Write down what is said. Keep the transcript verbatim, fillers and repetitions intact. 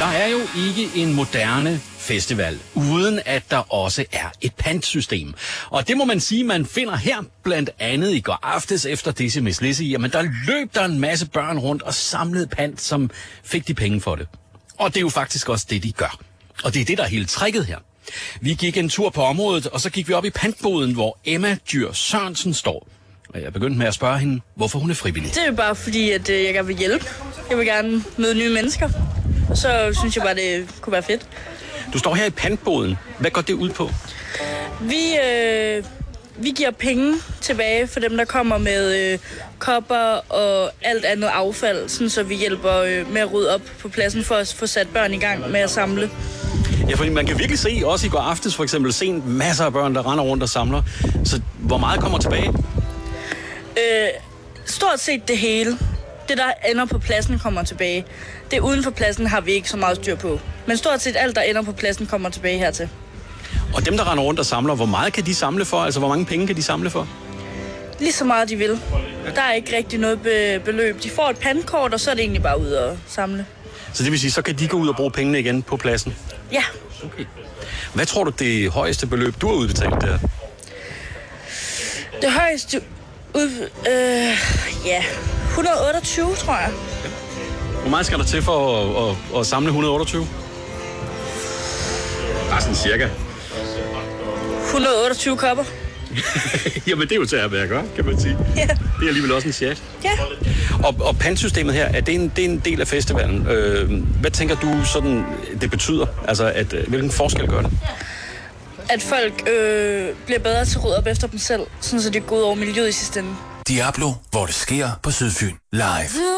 Der er jo ikke en moderne festival, uden at der også er et pantsystem. Og det må man sige, man finder her blandt andet i går aftes efter Decimus Lizzy. Jamen, der løb der en masse børn rundt og samlede pant, som fik de penge for det. Og det er jo faktisk også det, de gør. Og det er det, der er hele tricket her. Vi gik en tur på området, og så gik vi op i pantboden, hvor Emma Dyr Sørensen står. Og jeg begyndte med at spørge hende, hvorfor hun er frivillig. Det er jo bare fordi, at jeg gerne vil hjælpe. Jeg vil gerne møde nye mennesker. Og så synes jeg bare, det kunne være fedt. Du står her i pantboden. Hvad går det ud på? Vi, øh, vi giver penge tilbage for dem, der kommer med øh, kopper og alt andet affald, sådan så vi hjælper øh, med at rydde op på pladsen for at få sat børn i gang med at samle. Ja, fordi man kan virkelig se, også i går aftes for eksempel, se masser af børn, der render rundt og samler. Så hvor meget kommer tilbage? Øh, stort set det hele. Det, der ender på pladsen, kommer tilbage. Det uden for pladsen har vi ikke så meget styr på. Men stort set alt, der ender på pladsen, kommer tilbage hertil. Og dem, der render rundt og samler, hvor meget kan de samle for? Altså, hvor mange penge kan de samle for? Lige så meget, de vil. Der er ikke rigtig noget be- beløb. De får et pantkort, og så er det egentlig bare ud at samle. Så det vil sige, så kan de gå ud og bruge pengene igen på pladsen? Ja. Okay. Hvad tror du, det højeste beløb, du har udbetalt der? Det højeste ud... Øh, ja, et hundrede og otteogtyve, tror jeg. Hvor meget skal der til for at, at, at samle et hundrede og otteogtyve? Bare sådan cirka. et hundrede og otteogtyve kopper. Jamen, det er jo til at være godt, kan man sige. Ja. Det er alligevel også en chat. Ja. Og, og pantsystemet her, er det, en, det er en del af festivalen. Øh, hvad tænker du sådan, det betyder? Altså, at, hvilken forskel gør det? At folk øh, bliver bedre til at rydde op efter dem selv, sådan så det går ud over miljøet i sidste ende. Diablo, hvor det sker på Sydfyn. Live.